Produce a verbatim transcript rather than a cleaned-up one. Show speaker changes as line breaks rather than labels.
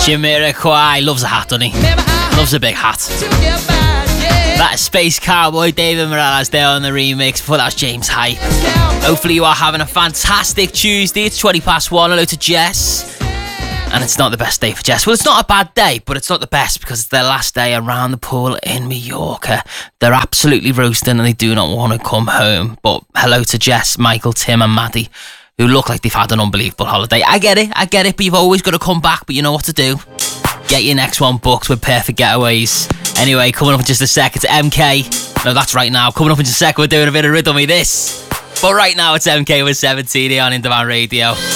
Jamiroquai loves a hat, doesn't he? Loves a big hat. That is Space Cowboy, David Morales there on the remix. Before that was James Hype. Hopefully you are having a fantastic Tuesday. It's twenty past one. Hello to Jess. And it's not the best day for Jess. Well, it's not a bad day, but it's not the best because it's their last day around the pool in Mallorca. They're absolutely roasting and they do not want to come home. But hello to Jess, Michael, Tim and Maddie, who look like they've had an unbelievable holiday. I get it, I get it, but you've always got to come back. But you know what to do. Get your next one booked with Perfect Getaways. Anyway, coming up in just a sec, it's M K. No, that's right now. Coming up in just a sec, we're doing a bit of Riddle Me This. But right now, it's M K with seventeen here on In Demand Radio.